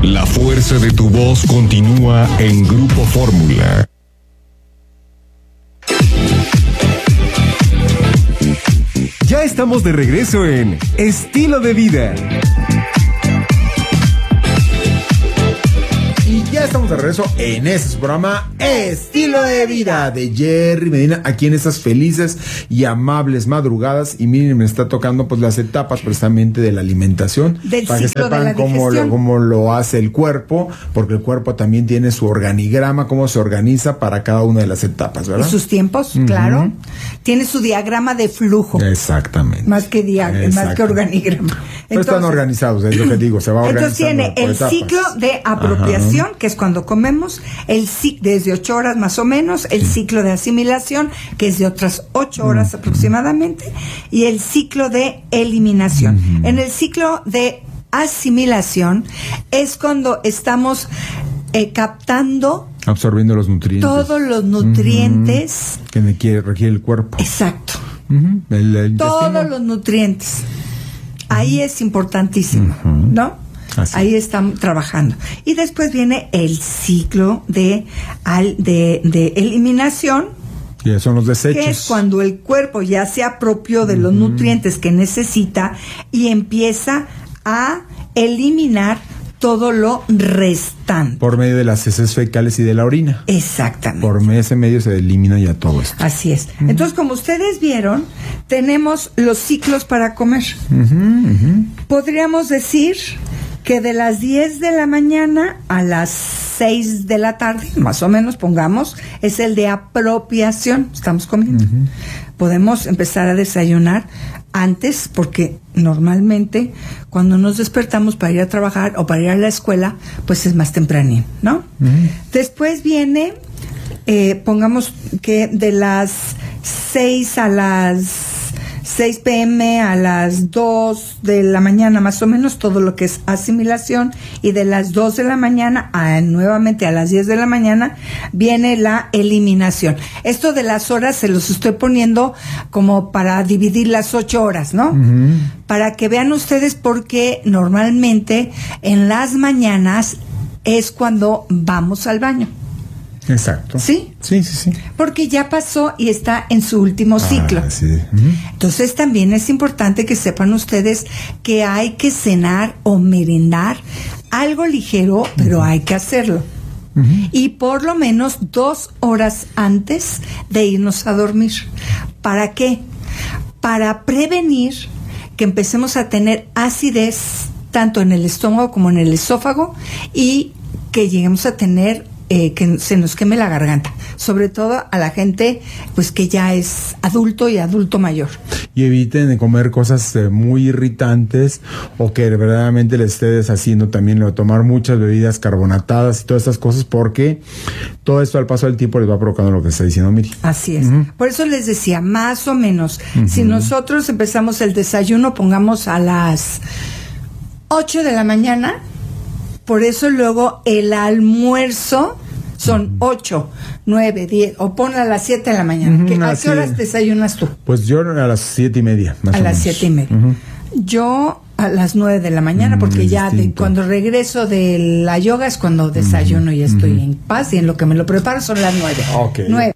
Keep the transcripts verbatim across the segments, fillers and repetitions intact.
La fuerza de tu voz continúa en Grupo Fórmula. Ya estamos de regreso en Estilo de Vida. Y ya estamos de regreso en este programa Estilo de Vida de Jerry Medina, aquí en estas felices y amables madrugadas. Y miren, me está tocando pues las etapas precisamente de la alimentación, del para que ciclo sepan de la cómo lo, cómo lo hace el cuerpo, porque el cuerpo también tiene su organigrama, cómo se organiza para cada una de las etapas, ¿verdad? Y sus tiempos, uh-huh. Claro. Tiene su diagrama de flujo. Exactamente. Más que diagrama, más que organigrama. Entonces, pero están organizados, es lo que digo, se va organizando. Entonces tiene el etapas. Ciclo de apropiación, Ajá. que es cuando comemos, el ciclo desde ocho horas más o menos, el sí. ciclo de asimilación, que es de otras ocho horas uh-huh. aproximadamente, y el ciclo de eliminación. Uh-huh. En el ciclo de asimilación es cuando estamos eh, captando, absorbiendo los nutrientes, todos los nutrientes uh-huh. que requiere, requiere el cuerpo. Exacto. Uh-huh. El, el todos los nutrientes. Ahí uh-huh. es importantísimo, uh-huh. ¿no? Así. Ahí estamos trabajando. Y después viene el ciclo de, al, de, de eliminación. Ya son los desechos. Que es cuando el cuerpo ya se apropió de uh-huh. los nutrientes que necesita y empieza a eliminar todo lo restante. Por medio de las heces fecales y de la orina. Exactamente. Por ese medio se elimina ya todo esto. Así es. Uh-huh. Entonces, como ustedes vieron, tenemos los ciclos para comer. Uh-huh, uh-huh. Podríamos decir que de las diez de la mañana a las seis de la tarde, más o menos, pongamos, es el de apropiación. Estamos comiendo. Uh-huh. Podemos empezar a desayunar antes, porque normalmente cuando nos despertamos para ir a trabajar o para ir a la escuela, pues es más tempranín, ¿no? Uh-huh. Después viene, eh, pongamos que de las seis a las seis pm a las dos de la mañana, más o menos, todo lo que es asimilación, y de las dos de la mañana a nuevamente a las diez de la mañana viene la eliminación. Esto de las horas se los estoy poniendo como para dividir las ocho horas, ¿no? Uh-huh. Para que vean ustedes, porque normalmente en las mañanas es cuando vamos al baño. Exacto. ¿Sí? Sí, sí, sí. Porque ya pasó y está en su último ciclo. Ah, sí. Uh-huh. Entonces también es importante que sepan ustedes que hay que cenar o merendar algo ligero, pero uh-huh. hay que hacerlo. Uh-huh. Y por lo menos dos horas antes de irnos a dormir. ¿Para qué? Para prevenir que empecemos a tener acidez tanto en el estómago como en el esófago, y que lleguemos a tener Eh, que se nos queme la garganta, sobre todo a la gente pues que ya es adulto y adulto mayor. Y eviten de comer cosas eh, muy irritantes, o que verdaderamente les esté deshaciendo también lo de tomar muchas bebidas carbonatadas y todas estas cosas, porque todo esto al paso del tiempo les va provocando lo que está diciendo Miri. Así es. Uh-huh. Por eso les decía, más o menos, uh-huh. si nosotros empezamos el desayuno, pongamos a las ocho de la mañana, por eso luego el almuerzo son ocho, nueve, diez, o ponla a las siete de la mañana. ¿Qué, ¿A qué horas desayunas tú? Pues yo a las siete y media, más a o menos. A las siete y media. Uh-huh. Yo a las nueve de la mañana, porque mm, ya de, cuando regreso de la yoga es cuando desayuno uh-huh. y estoy uh-huh. en paz, y en lo que me lo preparo son las nueve. Okay. Nueve.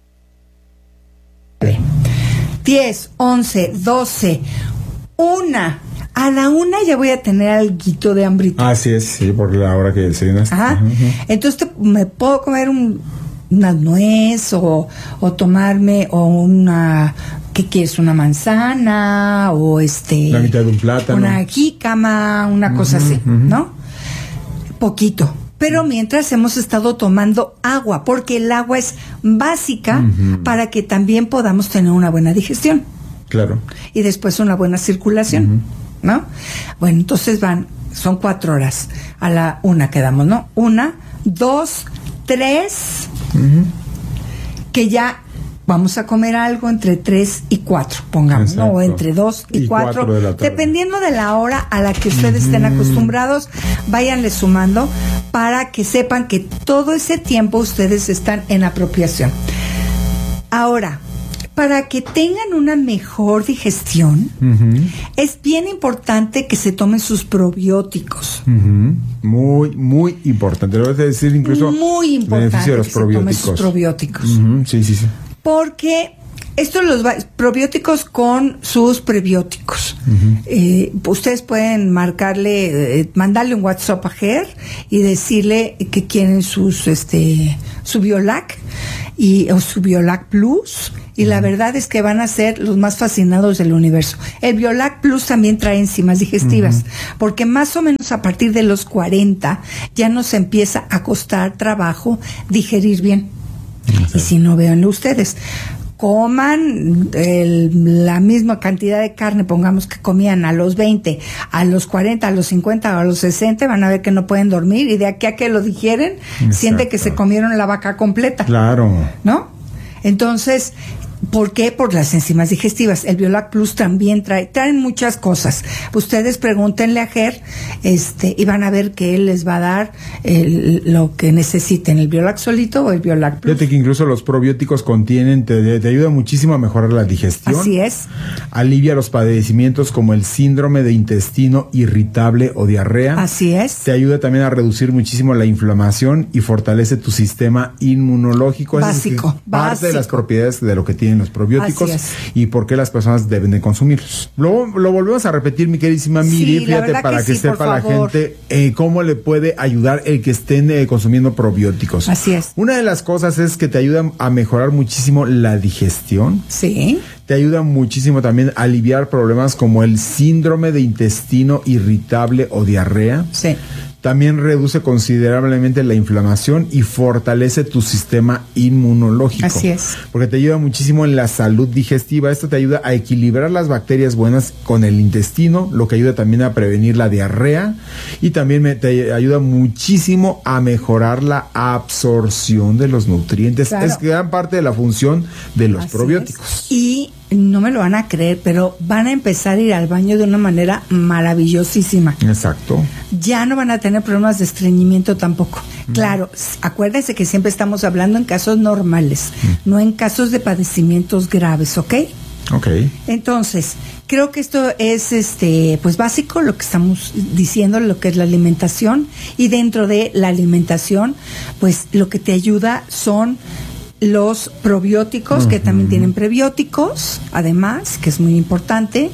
Diez, once, doce, una. A la una ya voy a tener alguito de hambrita. Así es, sí, por la hora que desayunas. Ajá. Uh-huh. Entonces te, me puedo comer un, una nuez o, o tomarme o una, ¿qué quieres? Una manzana o este... La mitad de un plátano. Una jícama, una uh-huh, cosa así, uh-huh. ¿no? Poquito. Pero mientras hemos estado tomando agua, porque el agua es básica uh-huh. para que también podamos tener una buena digestión. Claro. Y después una buena circulación. Uh-huh. ¿No? Bueno, entonces van, son cuatro horas. A la una quedamos, ¿no? Una, dos, tres, uh-huh. que ya vamos a comer algo entre tres y cuatro, pongamos, Exacto. ¿no? O entre dos y, y cuatro, cuatro de dependiendo de la hora a la que ustedes uh-huh. estén acostumbrados, váyanle sumando para que sepan que todo ese tiempo ustedes están en apropiación. Ahora, para que tengan una mejor digestión, uh-huh. es bien importante que se tomen sus probióticos. Uh-huh. Muy, muy importante. Lo voy a decir incluso muy importante beneficio de los que probióticos. se tomen sus probióticos. Uh-huh. Sí, sí, sí. Porque estos los va, probióticos con sus prebióticos. Uh-huh. Eh, ustedes pueden marcarle, eh, mandarle un WhatsApp a Ger y decirle que quieren sus, este, su Biolac y o su Biolac Plus. Y uh-huh. la verdad es que van a ser los más fascinados del universo. El Biolac Plus también trae enzimas digestivas, uh-huh. porque más o menos a partir de los cuarenta ya nos empieza a costar trabajo digerir bien. Uh-huh. Y si no, véanlo ustedes. Coman el, la misma cantidad de carne, pongamos que comían a los veinte, a los cuarenta, a los cincuenta o a los sesenta, van a ver que no pueden dormir y de aquí a que lo digieren, exacto. siente que se comieron la vaca completa. Claro. ¿No? Entonces, ¿por qué? Por las enzimas digestivas. El Biolac Plus también trae, traen muchas cosas. Ustedes pregúntenle a Ger, este, y van a ver que él les va a dar el, lo que necesiten, el Biolac solito o el Biolac Plus. Fíjate que incluso los probióticos contienen, te, te ayuda muchísimo a mejorar la digestión. Así es. Alivia los padecimientos como el síndrome de intestino irritable o diarrea. Así es. Te ayuda también a reducir muchísimo la inflamación y fortalece tu sistema inmunológico. Básico. Es parte básico. de las propiedades de lo que tienen los probióticos y por qué las personas deben de consumirlos. Lo, lo volvemos a repetir, mi queridísima Miri, sí, fíjate, para que, que sí, sepa la gente eh, cómo le puede ayudar el que estén eh, consumiendo probióticos. Así es. Una de las cosas es que te ayudan a mejorar muchísimo la digestión. Sí. Te ayuda muchísimo también a aliviar problemas como el síndrome de intestino irritable o diarrea. Sí. También reduce considerablemente la inflamación y fortalece tu sistema inmunológico. Así es. Porque te ayuda muchísimo en la salud digestiva. Esto te ayuda a equilibrar las bacterias buenas con el intestino, lo que ayuda también a prevenir la diarrea y también me, te ayuda muchísimo a mejorar la absorción de los nutrientes. Claro. Es gran parte de la función de los Así probióticos. Es. Y no me lo van a creer, pero van a empezar a ir al baño de una manera maravillosísima. Exacto. Ya no van a tener problemas de estreñimiento tampoco. Mm. Claro, acuérdense que siempre estamos hablando en casos normales, mm. no en casos de padecimientos graves, ¿ok? Ok. Entonces, creo que esto es este pues básico lo que estamos diciendo, lo que es la alimentación, y dentro de la alimentación, pues lo que te ayuda son los probióticos, uh-huh. que también tienen prebióticos, además, que es muy importante,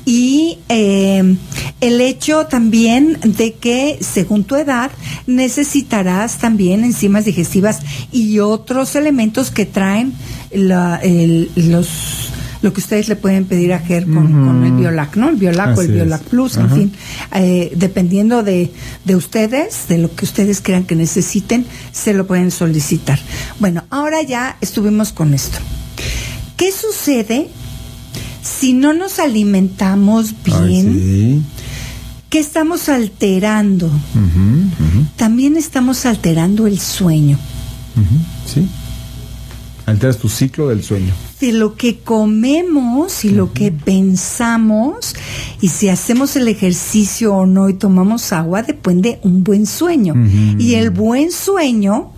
y eh, el hecho también de que según tu edad necesitarás también enzimas digestivas y otros elementos que traen la, el, los lo que ustedes le pueden pedir a Ger con, uh-huh. con el Biolac, ¿no? El Biolac Así o el Biolac es. Plus, uh-huh. en fin, eh, dependiendo de, de ustedes, de lo que ustedes crean que necesiten, se lo pueden solicitar. Bueno, ahora ya estuvimos con esto. ¿Qué sucede si no nos alimentamos bien? Ay, sí. ¿Qué estamos alterando? Uh-huh, uh-huh. También estamos alterando el sueño. Uh-huh, sí. Alteras tu ciclo del sueño. De lo que comemos y uh-huh. lo que pensamos, y si hacemos el ejercicio o no y tomamos agua, depende un buen sueño. Uh-huh. Y el buen sueño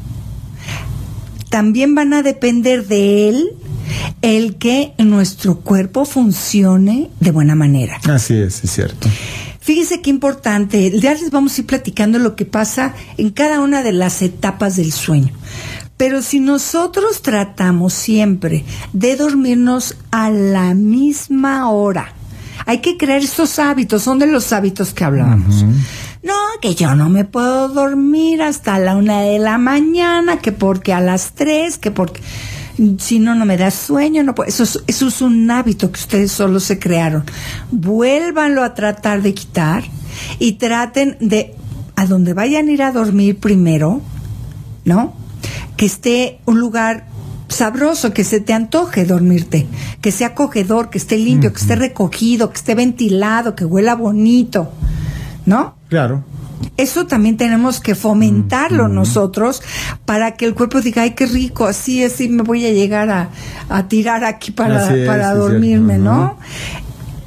también van a depender de él el que nuestro cuerpo funcione de buena manera. Así es, es cierto. Fíjese qué importante. Ya les vamos a ir platicando lo que pasa en cada una de las etapas del sueño. Pero si nosotros tratamos siempre de dormirnos a la misma hora, hay que crear estos hábitos, son de los hábitos que hablábamos. Uh-huh. No, que yo no me puedo dormir hasta la una de la mañana, que porque a las tres, que porque si no, no me da sueño. No puedo. Eso es, eso es un hábito que ustedes solo se crearon. Vuélvanlo a tratar de quitar y traten de, a donde vayan a ir a dormir primero, ¿no? Que esté un lugar sabroso, que se te antoje dormirte, que sea acogedor, que esté limpio, uh-huh. que esté recogido, que esté ventilado, que huela bonito, ¿no? Claro. Eso también tenemos que fomentarlo uh-huh. nosotros para que el cuerpo diga, ay, qué rico, así, así me voy a llegar a, a tirar aquí para, es, para dormirme, uh-huh. ¿no?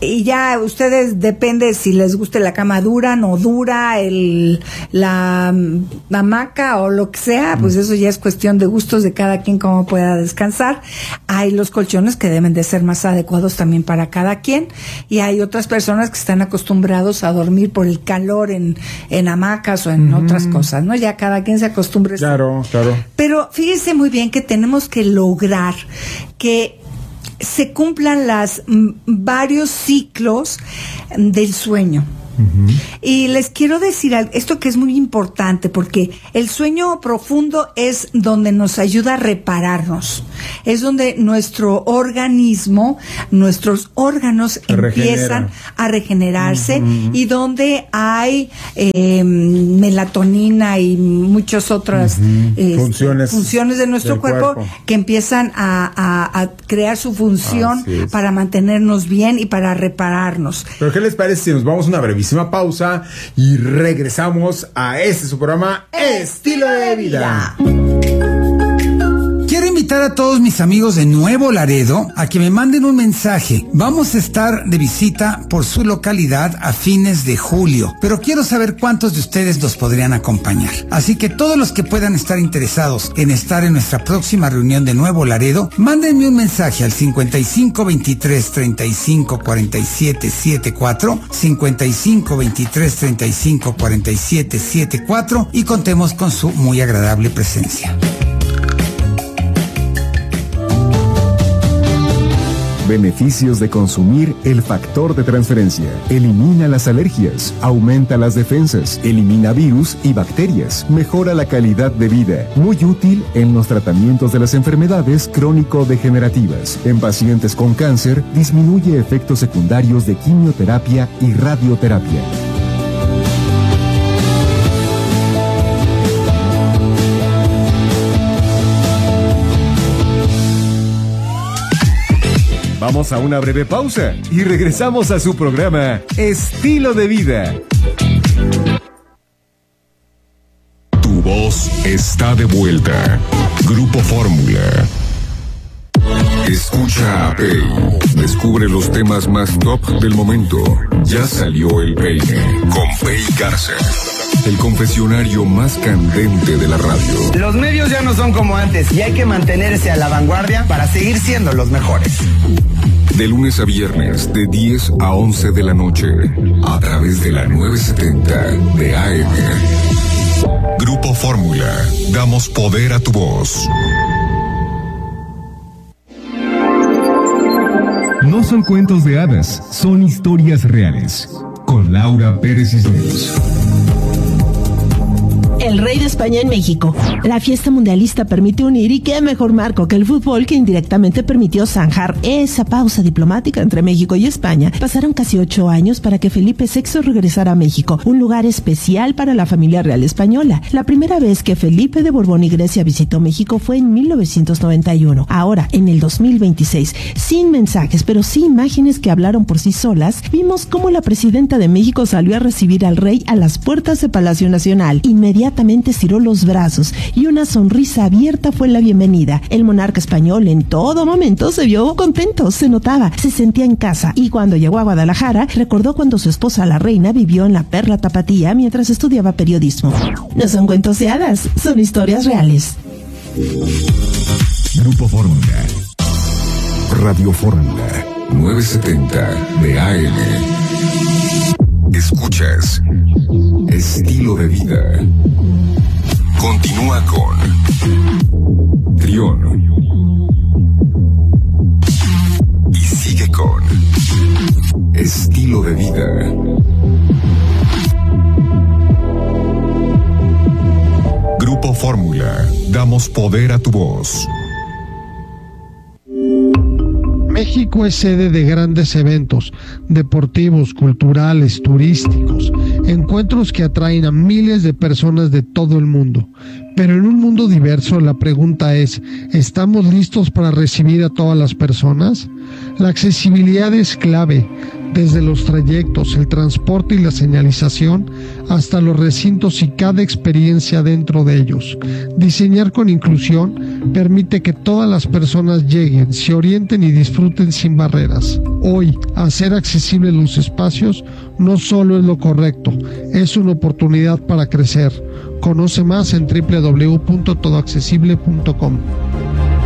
y ya ustedes depende si les guste la cama dura, no dura, el la, la hamaca o lo que sea, pues eso ya es cuestión de gustos de cada quien, cómo pueda descansar. Hay los colchones que deben de ser más adecuados también para cada quien, y hay otras personas que están acostumbrados a dormir por el calor en, en hamacas o en mm. otras cosas, ¿no? Ya cada quien se acostumbra. Claro, claro. Pero fíjese muy bien que tenemos que lograr que se cumplan las m, varios ciclos del sueño. Uh-huh. Y les quiero decir esto que es muy importante, porque el sueño profundo es donde nos ayuda a repararnos, es donde nuestro organismo, nuestros órganos se empiezan regenera. a regenerarse, uh-huh. y donde hay eh, melatonina y muchas otras uh-huh. eh, funciones, funciones de nuestro cuerpo, cuerpo que empiezan a, a, a crear su función para mantenernos bien y para repararnos. ¿Pero qué les parece si nos vamos a una brevísima pausa y regresamos a este su programa Estilo de Vida? Quiero invitar a todos mis amigos de Nuevo Laredo a que me manden un mensaje. Vamos a estar de visita por su localidad a fines de julio, pero quiero saber cuántos de ustedes nos podrían acompañar. Así que todos los que puedan estar interesados en estar en nuestra próxima reunión de Nuevo Laredo, mándenme un mensaje al cincuenta y cinco veintitrés treinta y cinco cuarenta y siete setenta y cuatro, cincuenta y cinco veintitrés treinta y cinco cuarenta y siete setenta y cuatro, y contemos con su muy agradable presencia. Beneficios de consumir el factor de transferencia. Elimina las alergias, aumenta las defensas, elimina virus y bacterias, mejora la calidad de vida. Muy útil en los tratamientos de las enfermedades crónico-degenerativas. En pacientes con cáncer, disminuye efectos secundarios de quimioterapia y radioterapia. Vamos a una breve pausa y regresamos a su programa Estilo de Vida. Tu voz está de vuelta. Grupo Fórmula. Escucha a Pei. Descubre los temas más top del momento. Ya salió el peine con Pei Garza. El confesionario más candente de la radio. Los medios ya no son como antes y hay que mantenerse a la vanguardia para seguir siendo los mejores. De lunes a viernes, de diez a once de la noche, a través de la novecientos setenta de A M. Grupo Fórmula. Damos poder a tu voz. No son cuentos de hadas, son historias reales. Con Laura Pérez Cisneros. El rey de España en México. La fiesta mundialista permite unir, y qué mejor marco que el fútbol, que indirectamente permitió zanjar esa pausa diplomática entre México y España. Pasaron casi ocho años para que Felipe sexto regresara a México, un lugar especial para la familia real española. La primera vez que Felipe de Borbón y Grecia visitó México fue en mil novecientos noventa y uno. Ahora, en el dos mil veintiséis, sin mensajes, pero sí imágenes que hablaron por sí solas, vimos cómo la presidenta de México salió a recibir al rey a las puertas de Palacio Nacional. Inmediatamente estiró los brazos y una sonrisa abierta fue la bienvenida. El monarca español en todo momento se vio contento, se notaba, se sentía en casa, y cuando llegó a Guadalajara recordó cuando su esposa la reina vivió en la Perla Tapatía mientras estudiaba periodismo. No son cuentos de hadas, son historias reales. Grupo Fórmula. Radio Fórmula novecientos setenta de A M. Escuchas Estilo de Vida. Continúa con Trión. Y sigue con Estilo de Vida. Grupo Fórmula. Damos poder a tu voz. México es sede de grandes eventos deportivos, culturales, turísticos, encuentros que atraen a miles de personas de todo el mundo. Pero en un mundo diverso, la pregunta es, ¿estamos listos para recibir a todas las personas? La accesibilidad es clave. desde los trayectos, el transporte y la señalización, hasta los recintos y cada experiencia dentro de ellos. Diseñar con inclusión permite que todas las personas lleguen, se orienten y disfruten sin barreras. Hoy, hacer accesibles los espacios no solo es lo correcto, es una oportunidad para crecer. Conoce más en doble u doble u doble u punto todo accesible punto com.